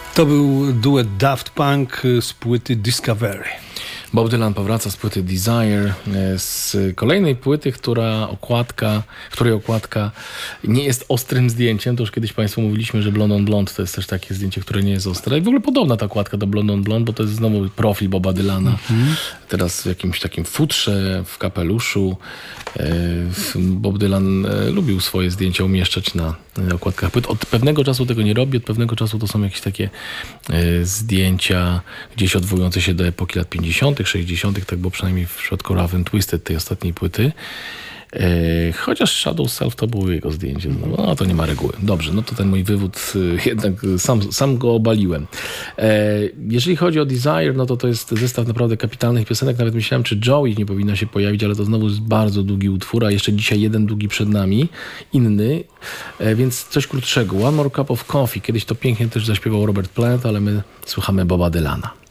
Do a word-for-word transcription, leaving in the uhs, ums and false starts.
To był duet Daft Punk z płyty Discovery. Bob Dylan powraca z płyty Desire, z kolejnej płyty, która okładka, której okładka nie jest ostrym zdjęciem. To już kiedyś Państwu mówiliśmy, że Blonde on Blonde to jest też takie zdjęcie, które nie jest ostre. I w ogóle podobna ta okładka do Blonde on Blonde, bo to jest znowu profil Boba Dylana. Mm-hmm. Teraz w jakimś takim futrze, w kapeluszu. Bob Dylan lubił swoje zdjęcia umieszczać na okładkach płyt. Od pewnego czasu tego nie robi, od pewnego czasu to są jakieś takie zdjęcia gdzieś odwołujące się do epoki lat pięćdziesiątych, sześćdziesiątych, tak było przynajmniej w przypadku Rough and Twisted, tej ostatniej płyty. E, chociaż Shadow Self to było jego zdjęcie. No, no to nie ma reguły. Dobrze, no to ten mój wywód e, jednak sam, sam go obaliłem. E, jeżeli chodzi o Desire, no to to jest zestaw naprawdę kapitalnych piosenek. Nawet myślałem, czy Joey nie powinna się pojawić, ale to znowu jest bardzo długi utwór, a jeszcze dzisiaj jeden długi przed nami, inny, e, więc coś krótszego. One More Cup of Coffee. Kiedyś to pięknie też zaśpiewał Robert Plant, ale my słuchamy Boba Dylana.